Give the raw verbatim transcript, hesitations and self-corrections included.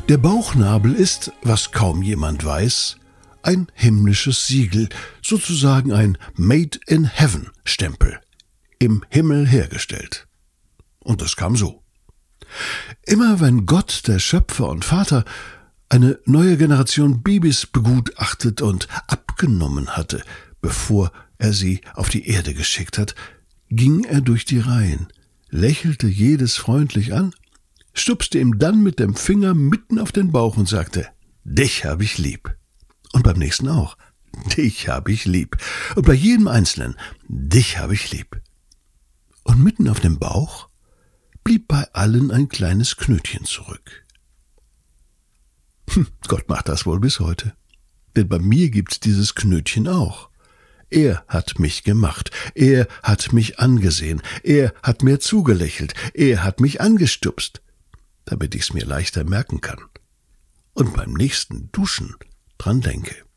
Der Bauchnabel ist, was kaum jemand weiß, ein himmlisches Siegel, sozusagen ein Made in Heaven Stempel, im Himmel hergestellt. Und das kam so. Immer wenn Gott, der Schöpfer und Vater, eine neue Generation Babys begutachtet und abgenommen hatte, bevor er sie auf die Erde geschickt hat, ging er durch die Reihen, lächelte jedes freundlich an, stupste ihm dann mit dem Finger mitten auf den Bauch und sagte, »Dich hab ich lieb.« Und beim nächsten auch, »Dich hab ich lieb.« Und bei jedem Einzelnen, »Dich hab ich lieb.« Und mitten auf dem Bauch blieb bei allen ein kleines Knötchen zurück. Hm, Gott macht das wohl bis heute. Denn bei mir gibt's dieses Knötchen auch. Er hat mich gemacht, er hat mich angesehen, er hat mir zugelächelt, er hat mich angestupst, damit ich's mir leichter merken kann und beim nächsten Duschen dran denke.